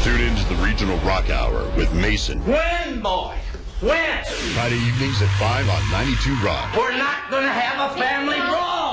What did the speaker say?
Tune in to the Regional Rock Hour with Mason. When, boy? When? Friday evenings at 5 on 92 Rock. We're not going to have a family brawl.